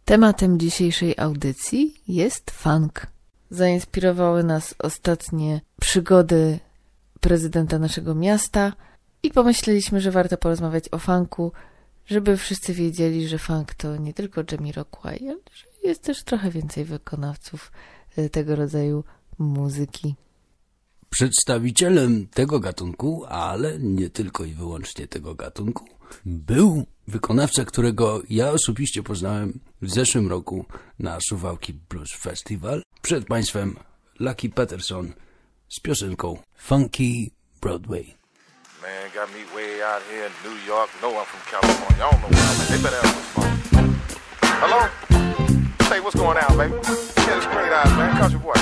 Tematem dzisiejszej audycji jest funk. Zainspirowały nas ostatnie przygody prezydenta naszego miasta i pomyśleliśmy, że warto porozmawiać o funku, żeby wszyscy wiedzieli, że funk to nie tylko Jamiroquai, ale że jest też trochę więcej wykonawców tego rodzaju muzyki. Przedstawicielem tego gatunku, ale nie tylko i wyłącznie tego gatunku, był wykonawca, którego ja osobiście poznałem w zeszłym roku na Suwałki Blues Festival. Przed państwem Lucky Peterson z piosenką Funky Broadway. Man, got me way out here in New York. No, I'm from California. I don't know where I'm at. They better have what's fun. Hello? Hey, what's going on, baby? Yeah, it's Great Eyes, man. Country boy.